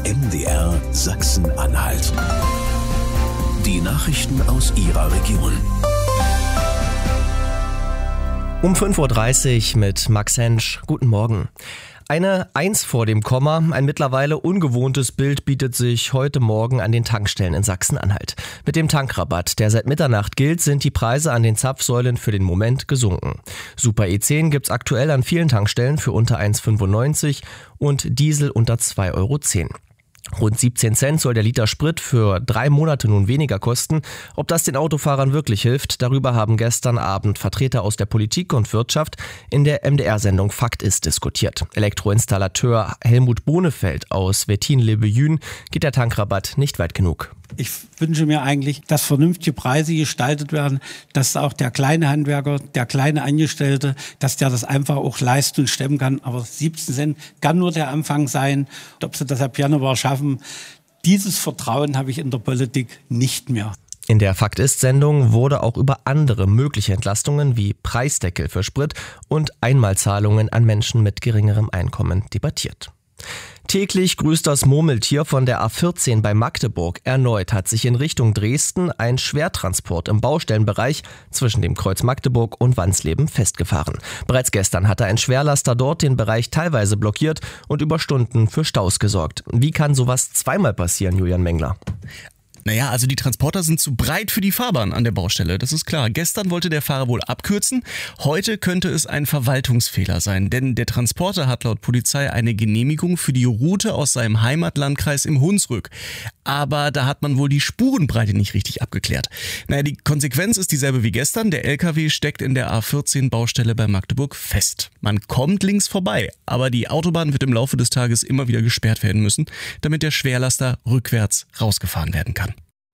MDR Sachsen-Anhalt. Die Nachrichten aus Ihrer Region. Um 5.30 Uhr mit Max Hensch. Guten Morgen. Eine 1 vor dem Komma, ein mittlerweile ungewohntes Bild bietet sich heute Morgen an den Tankstellen in Sachsen-Anhalt. Mit dem Tankrabatt, der seit Mitternacht gilt, sind die Preise an den Zapfsäulen für den Moment gesunken. Super E10 gibt's aktuell an vielen Tankstellen für unter 1,95 und Diesel unter 2,10 €. Rund 17 Cent soll der Liter Sprit für 3 Monate nun weniger kosten. Ob das den Autofahrern wirklich hilft, darüber haben gestern Abend Vertreter aus der Politik und Wirtschaft in der MDR-Sendung Fakt ist diskutiert. Elektroinstallateur Helmut Bonefeld aus Wettin-le-Beyün geht der Tankrabatt nicht weit genug. Ich wünsche mir eigentlich, dass vernünftige Preise gestaltet werden, dass auch der kleine Handwerker, der kleine Angestellte, dass der das einfach auch leisten und stemmen kann. Aber 17 Cent kann nur der Anfang sein. Ob sie das ab Januar schaffen, dieses Vertrauen habe ich in der Politik nicht mehr. In der Fakt-Ist-Sendung wurde auch über andere mögliche Entlastungen wie Preisdeckel für Sprit und Einmalzahlungen an Menschen mit geringerem Einkommen debattiert. Täglich grüßt das Murmeltier von der A14 bei Magdeburg. Erneut hat sich in Richtung Dresden ein Schwertransport im Baustellenbereich zwischen dem Kreuz Magdeburg und Wansleben festgefahren. Bereits gestern hatte ein Schwerlaster dort den Bereich teilweise blockiert und über Stunden für Staus gesorgt. Wie kann sowas zweimal passieren, Julian Mengler? Naja, also die Transporter sind zu breit für die Fahrbahn an der Baustelle, das ist klar. Gestern wollte der Fahrer wohl abkürzen, heute könnte es ein Verwaltungsfehler sein, denn der Transporter hat laut Polizei eine Genehmigung für die Route aus seinem Heimatlandkreis im Hunsrück. Aber da hat man wohl die Spurenbreite nicht richtig abgeklärt. Naja, die Konsequenz ist dieselbe wie gestern, der LKW steckt in der A14-Baustelle bei Magdeburg fest. Man kommt links vorbei, aber die Autobahn wird im Laufe des Tages immer wieder gesperrt werden müssen, damit der Schwerlaster rückwärts rausgefahren werden kann.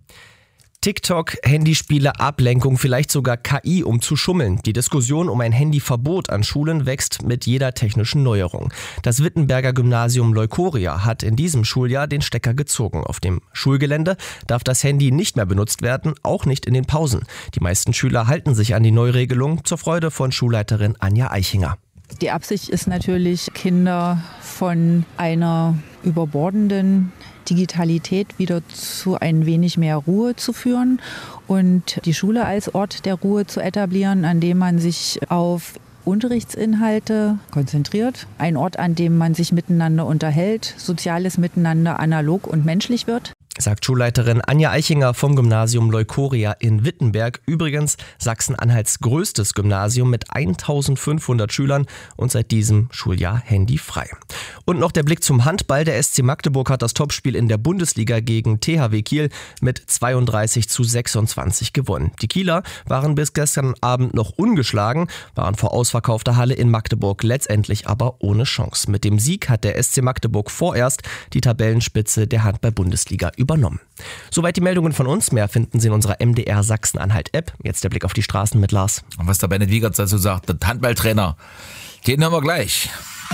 TikTok, Handyspiele, Ablenkung, vielleicht sogar KI, um zu schummeln. Die Diskussion um ein Handyverbot an Schulen wächst mit jeder technischen Neuerung. Das Wittenberger Gymnasium Leukoria hat in diesem Schuljahr den Stecker gezogen. Auf dem Schulgelände darf das Handy nicht mehr benutzt werden, auch nicht in den Pausen. Die meisten Schüler halten sich an die Neuregelung, zur Freude von Schulleiterin Anja Eichinger. Die Absicht ist natürlich, Kinder von einer überbordenden Digitalität wieder zu ein wenig mehr Ruhe zu führen und die Schule als Ort der Ruhe zu etablieren, an dem man sich auf Unterrichtsinhalte konzentriert. Ein Ort, an dem man sich miteinander unterhält, soziales Miteinander analog und menschlich wird. Sagt Schulleiterin Anja Eichinger vom Gymnasium Leukoria in Wittenberg. Übrigens Sachsen-Anhalts größtes Gymnasium mit 1500 Schülern und seit diesem Schuljahr handyfrei. Und noch der Blick zum Handball. Der SC Magdeburg hat das Topspiel in der Bundesliga gegen THW Kiel mit 32:26 gewonnen. Die Kieler waren bis gestern Abend noch ungeschlagen, waren vor ausverkaufter Halle in Magdeburg letztendlich aber ohne Chance. Mit dem Sieg hat der SC Magdeburg vorerst die Tabellenspitze der Handball-Bundesliga übernommen. Soweit die Meldungen von uns. Mehr finden Sie in unserer MDR Sachsen-Anhalt-App. Jetzt der Blick auf die Straßen mit Lars. Und was der Bennett Wiegert dazu sagt, der Handballtrainer, den hören wir gleich.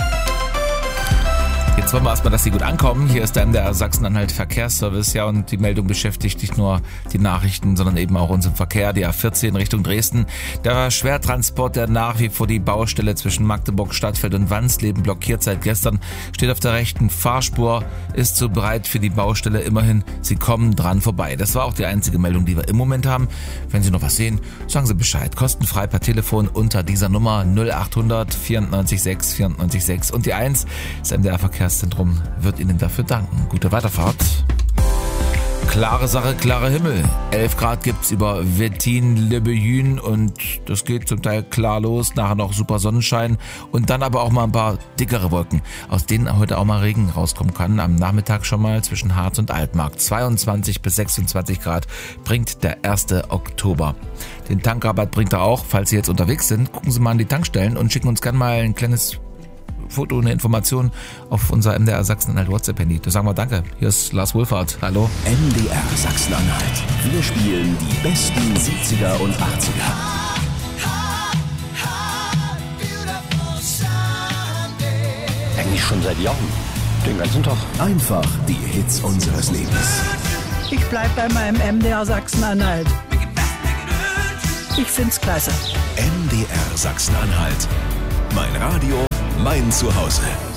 Jetzt wollen wir erstmal, dass Sie gut ankommen. Hier ist der MDR Sachsen-Anhalt Verkehrsservice. Ja, und die Meldung beschäftigt nicht nur die Nachrichten, sondern eben auch unseren Verkehr. Die A14 Richtung Dresden. Der Schwertransport, der nach wie vor die Baustelle zwischen Magdeburg, Stadtfeld und Wansleben blockiert seit gestern, steht auf der rechten Fahrspur, ist zu breit für die Baustelle. Immerhin, Sie kommen dran vorbei. Das war auch die einzige Meldung, die wir im Moment haben. Wenn Sie noch was sehen, sagen Sie Bescheid. Kostenfrei per Telefon unter dieser Nummer 0800 94 6 94 6. Und die 1, das MDR Verkehrszentrum, wird Ihnen dafür danken. Gute Weiterfahrt. Klare Sache, klarer Himmel. 11 Grad gibt's über Wettin-le-Beyün und das geht zum Teil klar los. Nachher noch super Sonnenschein und dann aber auch mal ein paar dickere Wolken, aus denen heute auch mal Regen rauskommen kann. Am Nachmittag schon mal zwischen Harz und Altmark. 22 bis 26 Grad bringt der 1. Oktober. Den Tankrabatt bringt er auch. Falls Sie jetzt unterwegs sind, gucken Sie mal an die Tankstellen und schicken uns gerne mal ein kleines Foto, eine Information auf unser MDR Sachsen-Anhalt WhatsApp-Handy. Da sagen wir Danke. Hier ist Lars Wohlfahrt. Hallo. MDR Sachsen-Anhalt. Wir spielen die besten 70er und 80er. Eigentlich schon seit Jahren. Den ganzen Tag. Einfach die Hits unseres Lebens. Ich bleib bei meinem MDR Sachsen-Anhalt. Ich find's klasse. MDR Sachsen-Anhalt. Mein Radio, mein Zuhause.